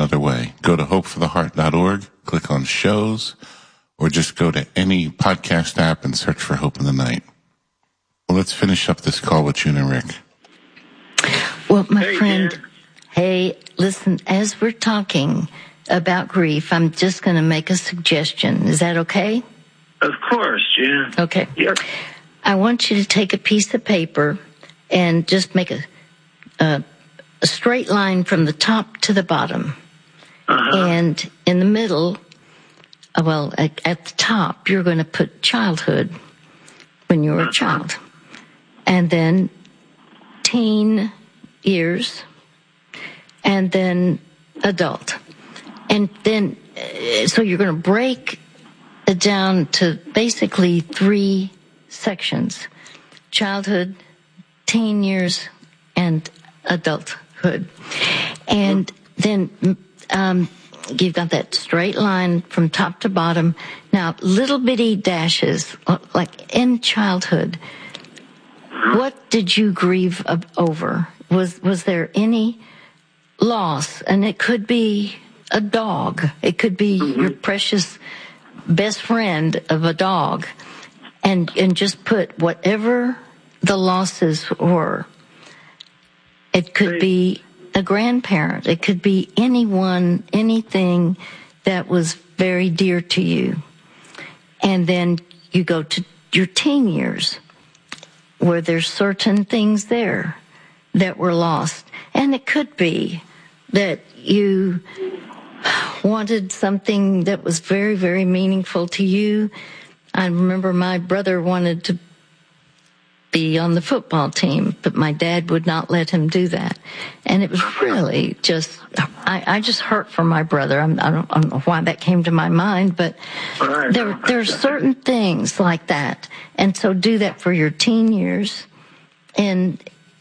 another way. Go to hopefortheheart.org, click on shows, or just go to any podcast app and search for Hope in the Night. Well, let's finish up this call with June and Rick. Well, my friend, hey, listen, as we're talking about grief, I'm just going to make a suggestion. Is that okay? Of course, June. Okay. Yep. I want you to take a piece of paper and just make a straight line from the top to the bottom. And in the middle, at the top, you're going to put childhood, when you were a child. And then teen years, and then adult. And then, so you're going to break it down to basically 3 sections: childhood, teen years, and adulthood. And then you've got that straight line from top to bottom. Now, little bitty dashes, like in childhood, what did you grieve over? Was there any loss? And it could be a dog. It could be your precious best friend of a dog. And just put whatever the losses were. It could be a grandparent. It could be anyone, anything that was very dear to you. And then you go to your teen years, where there's certain things there that were lost. And it could be that you wanted something that was very, very meaningful to you. I remember my brother wanted to be on the football team, but my dad would not let him do that. And it was really just, I just hurt for my brother. I don't know why that came to my mind, but there are certain things like that. And so do that for your teen years. And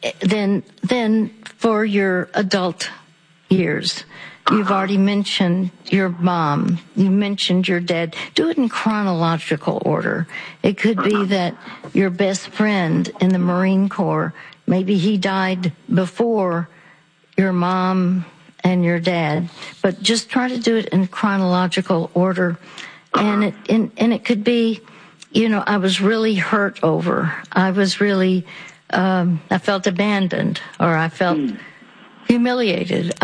then for your adult years. You've already mentioned your mom. You mentioned your dad. Do it in chronological order. It could be that your best friend in the Marine Corps, maybe he died before your mom and your dad. But just try to do it in chronological order. And it could be, I was really hurt over. I was really, I felt abandoned, or I felt humiliated.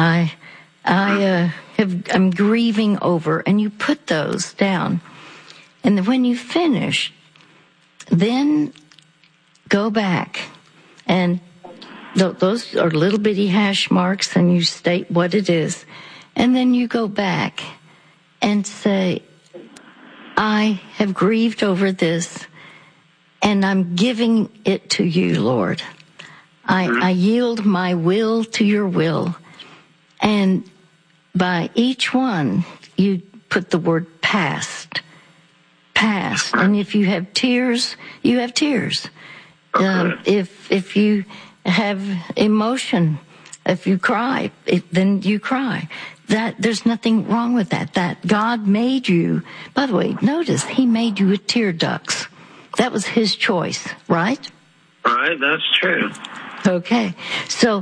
I'm grieving over, and you put those down. And when you finish, then go back, and those are little bitty hash marks, and you state what it is. And then you go back and say, I have grieved over this, and I'm giving it to you, Lord. I yield my will to your will. And by each one, you put the word past. And if you have tears, you have tears. If you have emotion, if you cry, then you cry. That there's nothing wrong with that. That God made you. By the way, notice He made you with tear ducts. That was His choice, right? Right, that's true. Okay, so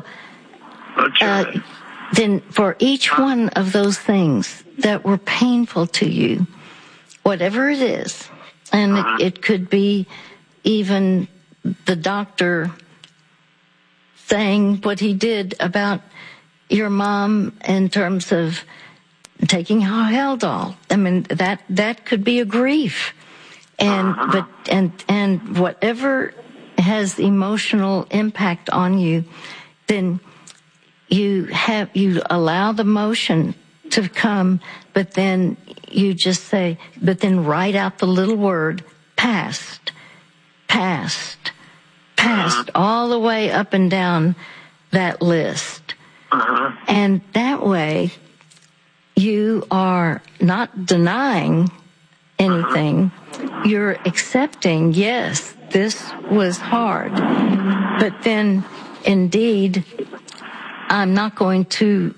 then for each one of those things that were painful to you, whatever it is, and it could be even the doctor saying what he did about your mom in terms of taking Haldol. I mean, that could be a grief. And whatever has emotional impact on you, then you allow the motion to come, but then you just say, but then write out the little word past, all the way up and down that list. And that way you are not denying anything. You're accepting, yes, this was hard, but then indeed I'm not going to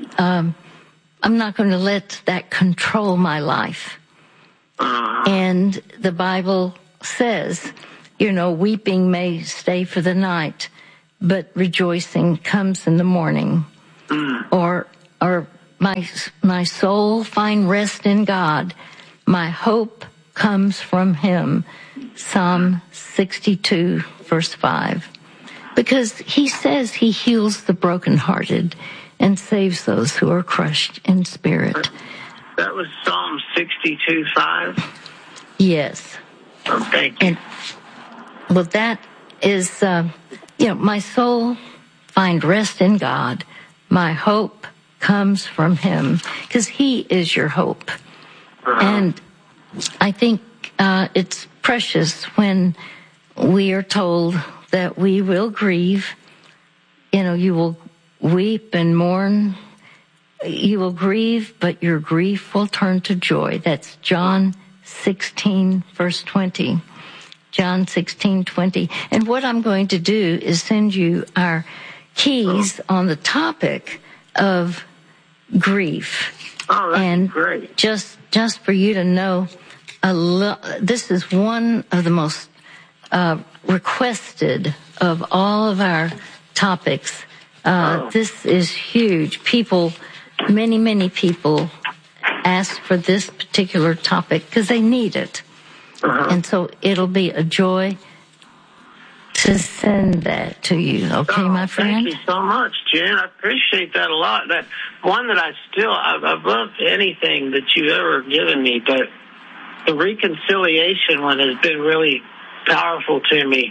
let that control my life. And the Bible says, weeping may stay for the night, but rejoicing comes in the morning. Or my soul find rest in God. My hope comes from him. Psalm 62, verse 5. Because he says he heals the brokenhearted and saves those who are crushed in spirit. That was Psalm 62:5? Yes. Oh, thank you. And, well, that is, my soul find rest in God. My hope comes from him, because he is your hope. And I think it's precious when we are told that we will grieve. You will weep and mourn. You will grieve, but your grief will turn to joy. That's John 16, verse 20. John 16:20. And what I'm going to do is send you our keys on the topic of grief. Oh, that's and great. Just for you to know, this is one of the most requested of all of our topics. This is huge. Many people ask for this particular topic because they need it. And so it'll be a joy to send that to you. Okay, my friend? Thank you so much, Jen. I appreciate that a lot. That one that I've loved anything that you've ever given me, but the reconciliation one has been really powerful to me.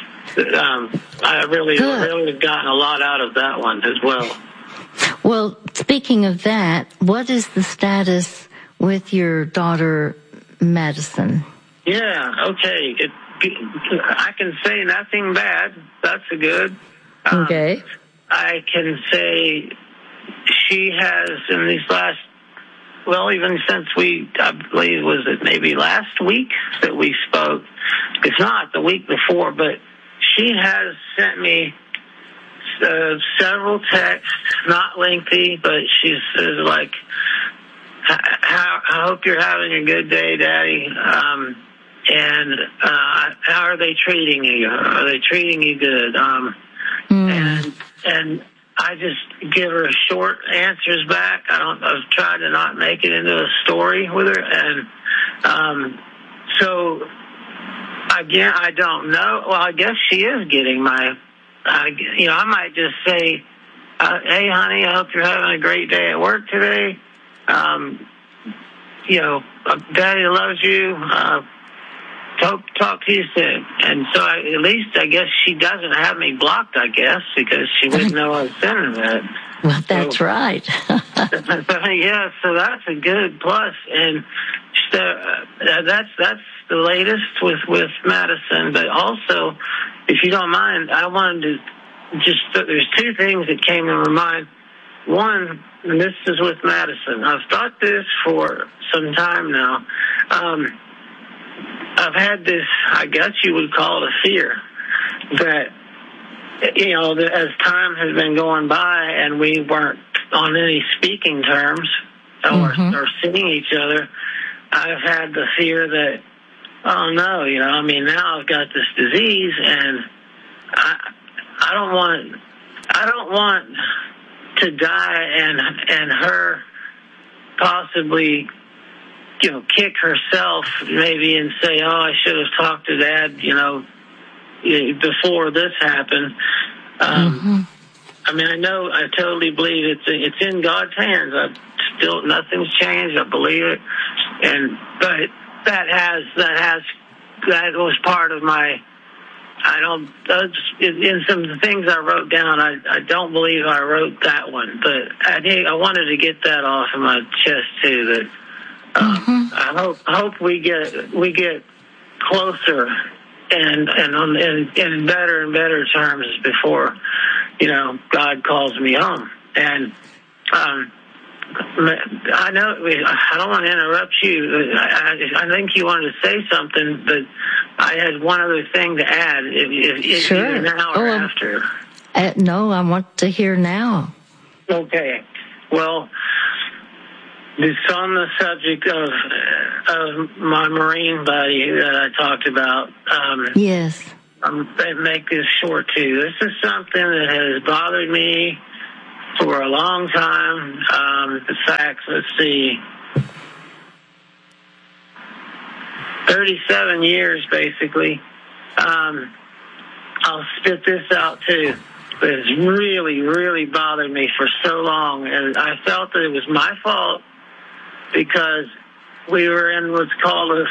I really have gotten a lot out of that one as well. Well, speaking of that, what is the status with your daughter, Madison? Yeah, okay. I can say nothing bad. That's a good. Okay. I can say she has, in these last, even since I believe, was it maybe last week that we spoke? If not, the week before, but she has sent me several texts, not lengthy, but she says, like, I hope you're having a good day, Daddy. And how are they treating you? Are they treating you good? And I just give her short answers back. I've tried to not make it into a story with her. And so, again, I don't know. Well, I guess she is getting I might just say, hey, honey, I hope you're having a great day at work today. Daddy loves you. Hope to talk to you soon. And so at least I guess she doesn't have me blocked, I guess, because she wouldn't know I was sending that. Well, that's right. Yeah, so that's a good plus. And that's the latest with Madison. But also, if you don't mind, I wanted to there's two things that came to my mind. One, and this is with Madison. I've thought this for some time now. I've had this, I guess you would call it a fear, that, as time has been going by and we weren't on any speaking terms or seeing each other, I've had the fear that, oh no, now I've got this disease and I don't want to die and her possibly kick herself maybe and say, oh, I should have talked to Dad, before this happened. I totally believe it's in God's hands. Nothing's changed. I believe it. But that was part of my, in some things I wrote down, I don't believe I wrote that one, but I wanted to get that off of my chest too, that I hope we get closer and in better and better terms before God calls me home. And I know I don't want to interrupt you. I think you wanted to say something, but I had one other thing to add. Sure. Either now or after. No, I want to hear now. Okay. Well, it's on the subject of my Marine buddy that I talked about. Yes. Make this short too. This is something that has bothered me for for a long time. The facts, let's see, 37 years, basically. I'll spit this out, too. But it's really, really bothered me for so long. And I felt that it was my fault because we were in what's called a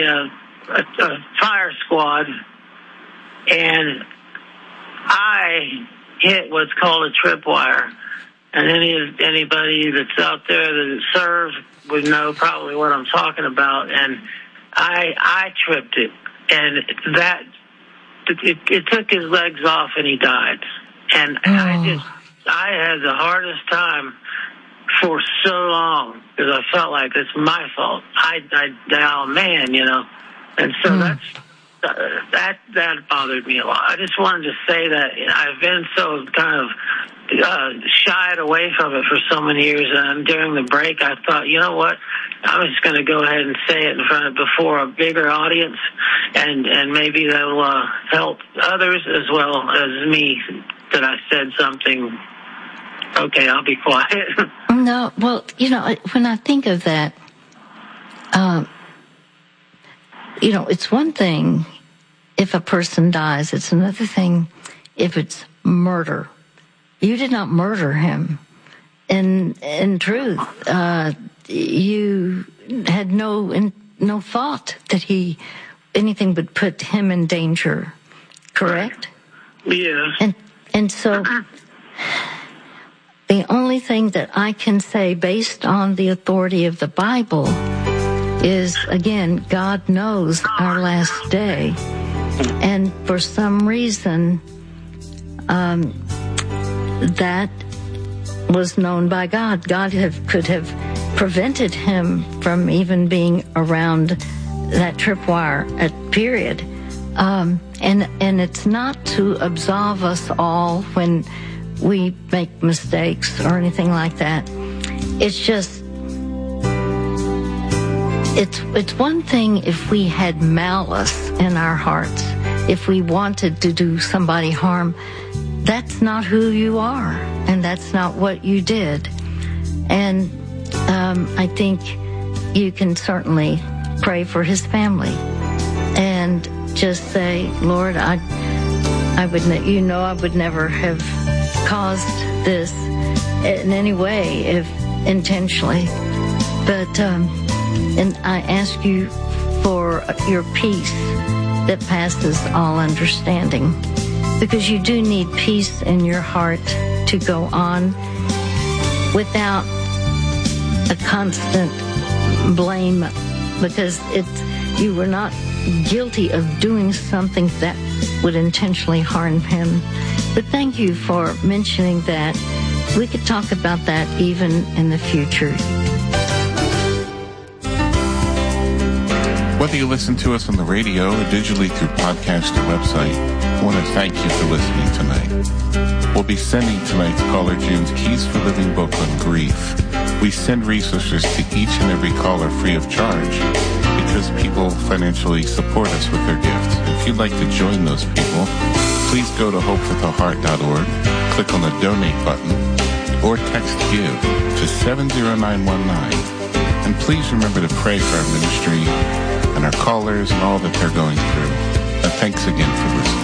fire squad. And I hit what's called a tripwire. And anybody that's out there that served would know probably what I'm talking about. And I tripped it. And that, it took his legs off and he died. And I had the hardest time for so long because I felt like it's my fault. Oh man, you know. And so that bothered me a lot. I just wanted to say that I've been so kind of shied away from it for so many years, and during the break I thought, you know what, I was just going to go ahead and say it before a bigger audience, and maybe that will help others as well as me, that I said something. Okay, I'll be quiet. No, well, you know, when I think of that, you know, it's one thing if a person dies. It's another thing if it's murder. You did not murder him. In truth, you had no thought that anything would put him in danger. Correct? Yes. And so the only thing that I can say based on the authority of the Bible is, again, God knows our last day. And for some reason, that was known by God. God could have prevented him from even being around that tripwire period. And it's not to absolve us all when we make mistakes or anything like that. It's just, it's one thing if we had malice in our hearts, if we wanted to do somebody harm. That's not who you are, and that's not what you did. And I think you can certainly pray for his family and just say, Lord, I would, I would never have caused this in any way, if intentionally. But and I ask you for your peace that passes all understanding, because you do need peace in your heart to go on without a constant blame, because you were not guilty of doing something that would intentionally harm him. But thank you for mentioning that. We could talk about that even in the future. Whether you listen to us on the radio or digitally through podcast or website, I want to thank you for listening tonight. We'll be sending tonight's Caller June's Keys for Living book on grief. We send resources to each and every caller free of charge because people financially support us with their gifts. If you'd like to join those people, please go to hopewiththeheart.org, click on the donate button, or text GIVE to 70919. And please remember to pray for our ministry and our callers and all that they're going through. And thanks again for listening.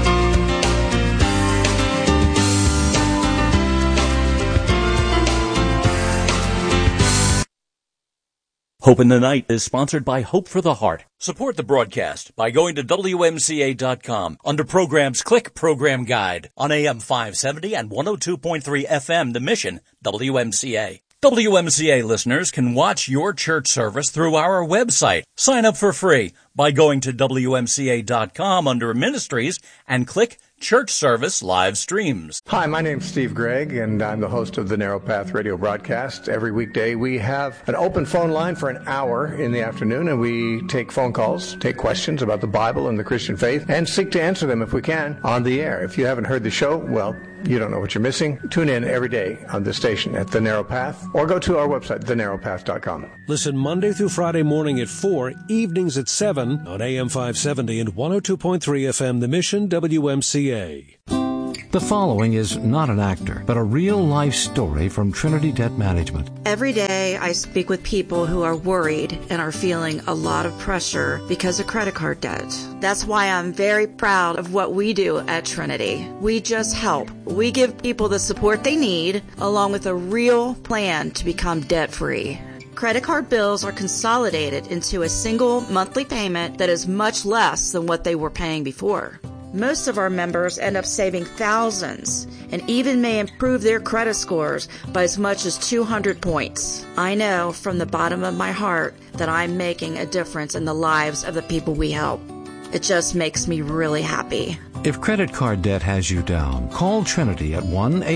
Hope in the Night is sponsored by Hope for the Heart. Support the broadcast by going to WMCA.com. Under Programs, click Program Guide. On AM 570 and 102.3 FM, The Mission, WMCA. WMCA listeners can watch your church service through our website. Sign up for free by going to WMCA.com under Ministries and click Church Service Live Streams. Hi, my name's Steve Gregg, and I'm the host of the Narrow Path radio broadcast. Every weekday we have an open phone line for an hour in the afternoon, and we take phone calls, take questions about the Bible and the Christian faith, and seek to answer them if we can on the air. If you haven't heard the show, well, you don't know what you're missing. Tune in every day on this station at The Narrow Path, or go to our website, thenarrowpath.com. Listen Monday through Friday morning at 4, evenings at 7 on AM 570 and 102.3 FM, The Mission, WMCA. The The following is not an actor, but a real-life story from Trinity Debt Management. Every day I speak with people who are worried and are feeling a lot of pressure because of credit card debt. That's why I'm very proud of what we do at Trinity. We just help. We give people the support they need, along with a real plan to become debt-free. Credit card bills are consolidated into a single monthly payment that is much less than what they were paying before. Most of our members end up saving thousands and even may improve their credit scores by as much as 200 points. I know from the bottom of my heart that I'm making a difference in the lives of the people we help. It just makes me really happy. If credit card debt has you down, call Trinity at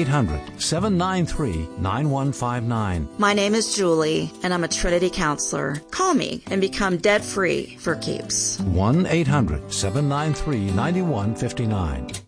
1-800-793-9159. My name is Julie, and I'm a Trinity counselor. Call me and become debt-free for keeps. 1-800-793-9159.